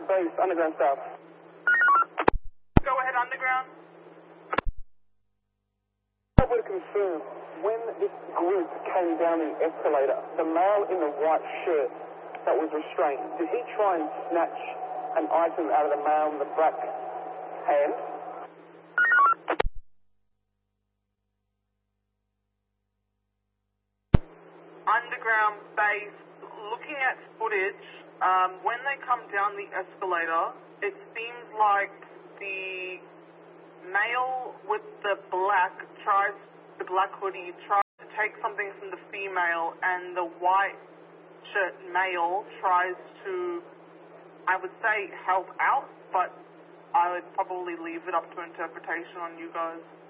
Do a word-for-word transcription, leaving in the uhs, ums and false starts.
base, underground south. Go ahead, underground. I would confirm, when this group came down the escalator, the male in the white shirt that was restrained, did he try and snatch an item out of the male in the black hand? Underground base, looking at footage, um, when they come down the escalator, it seems like the male with the black tries, the black hoodie tries to take something from the female, and the white shirt male tries to, I would say, help out, but I would probably leave it up to interpretation on you guys.